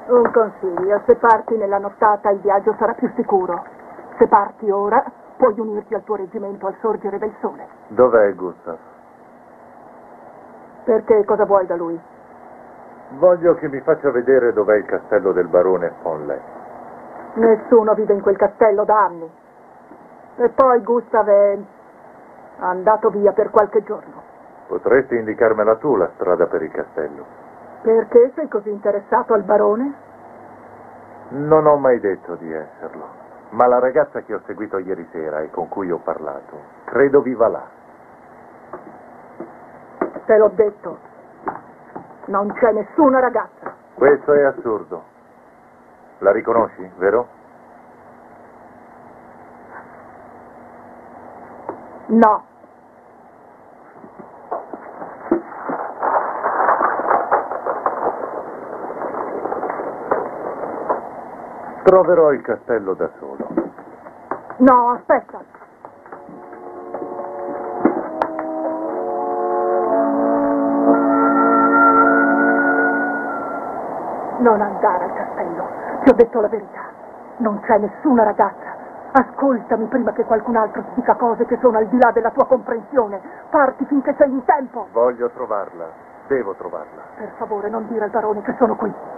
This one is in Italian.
Un consiglio, se parti nella nottata il viaggio sarà più sicuro. Se parti ora, puoi unirti al tuo reggimento al sorgere del sole. Dov'è Gustav? Perché cosa vuoi da lui? Voglio che mi faccia vedere dov'è il castello del barone von Ley. Nessuno vive in quel castello da anni. E poi Gustav è andato via per qualche giorno. Potresti indicarmela tu la strada per il castello? Perché sei così interessato al barone? Non ho mai detto di esserlo, ma la ragazza che ho seguito ieri sera e con cui ho parlato, credo viva là. Te l'ho detto. Non c'è nessuna ragazza. Questo è assurdo. La riconosci, vero? No. Troverò il castello da solo. No, aspetta. Non andare al castello. Ti ho detto la verità. Non c'è nessuna ragazza. Ascoltami prima che qualcun altro ti dica cose che sono al di là della tua comprensione. Parti finché sei in tempo. Voglio trovarla. Devo trovarla. Per favore, non dire al barone che sono qui.